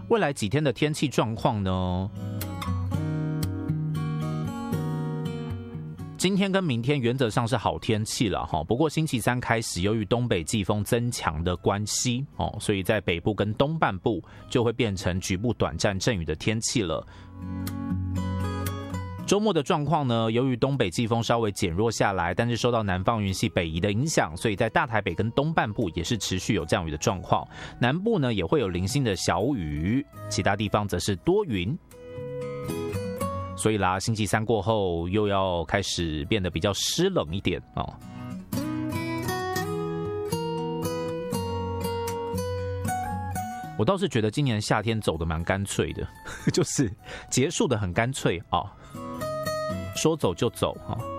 未来几天的天气状况呢？今天跟明天原则上是好天气了哈，不过星期三开始，由于东北季风增强的关系哦，所以在北部跟东半部就会变成局部短暂阵雨的天气了。周末的状况呢，由于东北季风稍微减弱下来，但是受到南方云系北移的影响，所以在大台北跟东半部也是持续有降雨的状况，南部呢也会有零星的小雨，其他地方则是多云。所以啦，星期三过后又要开始变得比较湿冷一点哦。我倒是觉得今年夏天走得蛮干脆的，就是结束的很干脆啊，说走就走啊。